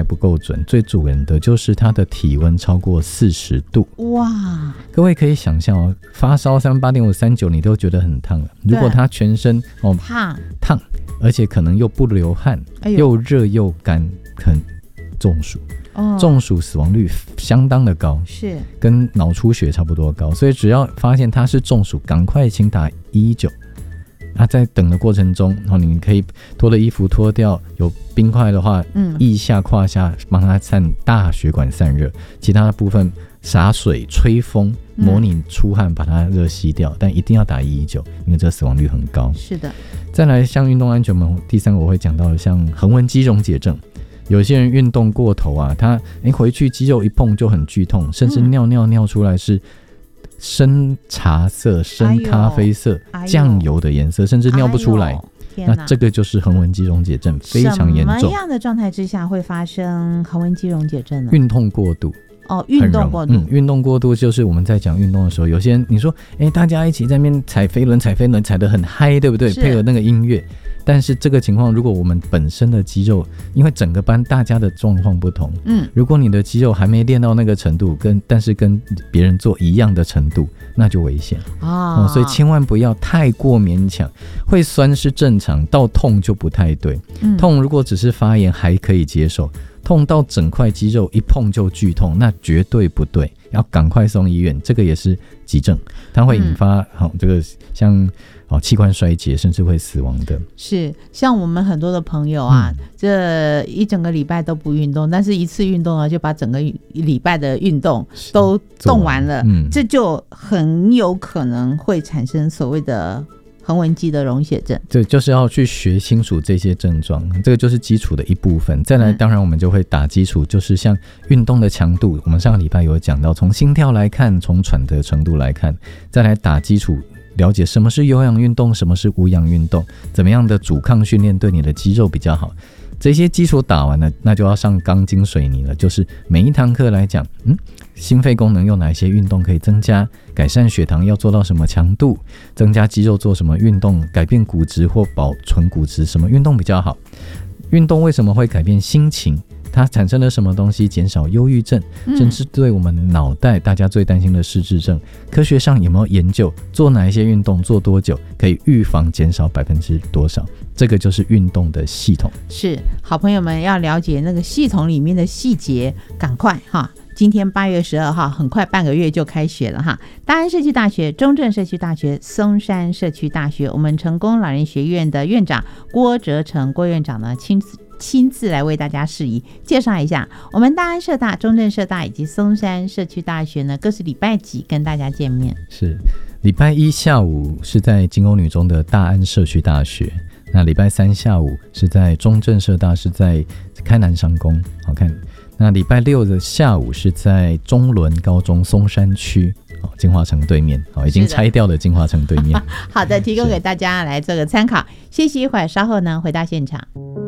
不够准，最准的就是它的体温超过40度。 哇， 各位可以想象哦，发烧38.5、39你都觉得很烫了，如果他全身烫，而且可能又不流汗，又热又干，可能中暑。中暑死亡率相当的高，是跟脑出血差不多高，所以只要发现他是中暑，赶快请打119。在等的过程中，你可以脱了衣服脱掉，有冰块的话，腋下胯下帮他大血管散热，其他的部分洒水吹风模拟出汗把它热吸掉，但一定要打119，因为这死亡率很高。 是的。再来像运动安全门，第三个我会讲到的像横纹肌溶解症。有些人运动过头啊，他回去肌肉一碰就很剧痛，甚至尿出来是深茶色、深咖啡色、酱油的颜色，甚至尿不出来。那这个就是横纹肌溶解症，非常严重。 什么样的状态之下会发生横纹肌溶解症呢？ 运动过度。 运动过度， 运动过度就是我们在讲运动的时候，有些人你说，大家一起在那边踩飞轮踩得很嗨，对不对？配合那个音乐。但是这个情况，如果我们本身的肌肉，因为整个班大家的状况不同，如果你的肌肉还没练到那个程度，但是跟别人做一样的程度，那就危险所以千万不要太过勉强。会酸是正常，到痛就不太对。痛如果只是发炎还可以接受，痛到整块肌肉一碰就剧痛，那绝对不对，要赶快送医院。这个也是急症，它会引发这个像器官衰竭，甚至会死亡的。 是像我们很多的朋友啊，这一整个礼拜都不运动，但是一次运动呢，就把整个礼拜的运动都动完了，这就很有可能会产生所谓的横纹肌的溶血症。 对，就是要去学清楚这些症状，这个就是基础的一部分。再来当然我们就会打基础，就是像运动的强度，我们上个礼拜有讲到，从心跳来看，从喘的程度来看，再来打基础，了解什么是有氧运动，什么是无氧运动，怎么样的阻抗训练对你的肌肉比较好。这些基础打完了，那就要上钢筋水泥了，就是每一堂课来讲，心肺功能用哪些运动可以增加，改善血糖要做到什么强度，增加肌肉做什么运动，改变骨质或保存骨质什么运动比较好。运动为什么会改变心情，它产生了什么东西，减少忧郁症，甚至对我们脑袋大家最担心的失智症，科学上有没有研究做哪一些运动做多久可以预防减少多少，这个就是运动的系统。 是好朋友们要了解那个系统里面的细节，赶快今天8月12号很快半个月就开学了大安社区大学、中正社区大学、松山社区大学，我们成功老人学院的院长郭哲成郭院长呢亲自来为大家释疑介绍一下，我们大安社大、中正社大以及松山社区大学呢，各是礼拜几跟大家见面？是礼拜一下午是在金瓯女中的大安社区大学，那礼拜三下午是在中正社大，是在开南商工，好看。那礼拜六的下午是在中仑高中松山区金华城对面，已经拆掉的金华城对面。 好的，提供给大家来做个参考。休息一会儿，稍后呢回到现场。